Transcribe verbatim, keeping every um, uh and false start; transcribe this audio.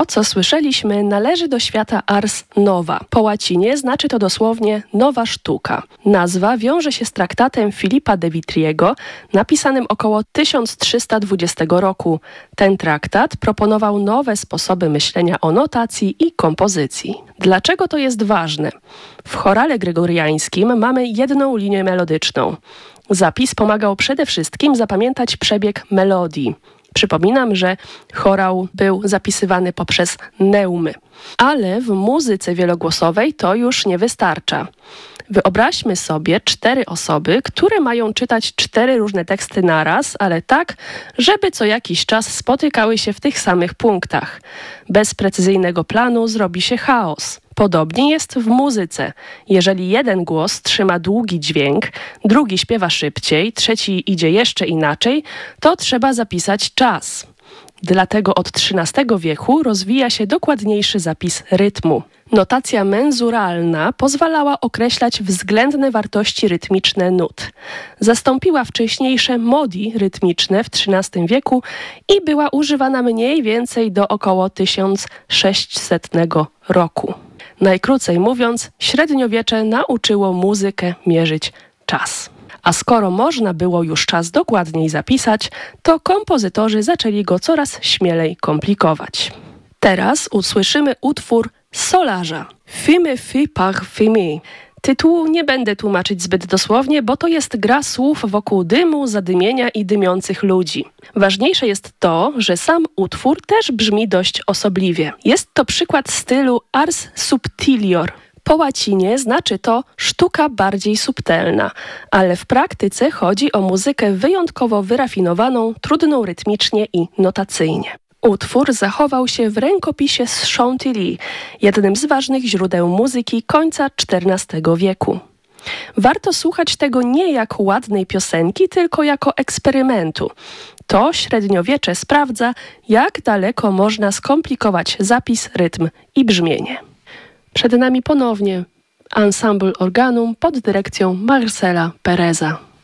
To, co słyszeliśmy, należy do świata ars nova. Po łacinie znaczy to dosłownie nowa sztuka. Nazwa wiąże się z traktatem Filipa de Vitriego, napisanym około tysiąc trzysta dwudziestego roku. Ten traktat proponował nowe sposoby myślenia o notacji i kompozycji. Dlaczego to jest ważne? W chorale gregoriańskim mamy jedną linię melodyczną. Zapis pomagał przede wszystkim zapamiętać przebieg melodii. Przypominam, że chorał był zapisywany poprzez neumy. Ale w muzyce wielogłosowej to już nie wystarcza. Wyobraźmy sobie cztery osoby, które mają czytać cztery różne teksty naraz, ale tak, żeby co jakiś czas spotykały się w tych samych punktach. Bez precyzyjnego planu zrobi się chaos. Podobnie jest w muzyce. Jeżeli jeden głos trzyma długi dźwięk, drugi śpiewa szybciej, trzeci idzie jeszcze inaczej, to trzeba zapisać czas. Dlatego od trzynastego wieku rozwija się dokładniejszy zapis rytmu. Notacja menzuralna pozwalała określać względne wartości rytmiczne nut. Zastąpiła wcześniejsze modi rytmiczne w trzynastym wieku i była używana mniej więcej do około tysiąc sześćsetnego roku. Najkrócej mówiąc, średniowiecze nauczyło muzykę mierzyć czas. A skoro można było już czas dokładniej zapisać, to kompozytorzy zaczęli go coraz śmielej komplikować. Teraz usłyszymy utwór Solarza. Fume fut par fumer. Tytułu nie będę tłumaczyć zbyt dosłownie, bo to jest gra słów wokół dymu, zadymienia i dymiących ludzi. Ważniejsze jest to, że sam utwór też brzmi dość osobliwie. Jest to przykład stylu ars subtilior. Po łacinie znaczy to sztuka bardziej subtelna, ale w praktyce chodzi o muzykę wyjątkowo wyrafinowaną, trudną rytmicznie i notacyjnie. Utwór zachował się w rękopisie z Chantilly, jednym z ważnych źródeł muzyki końca czternastego wieku. Warto słuchać tego nie jak ładnej piosenki, tylko jako eksperymentu. To średniowiecze sprawdza, jak daleko można skomplikować zapis, rytm i brzmienie. Przed nami ponownie ensemble organum pod dyrekcją Marcela Pereza.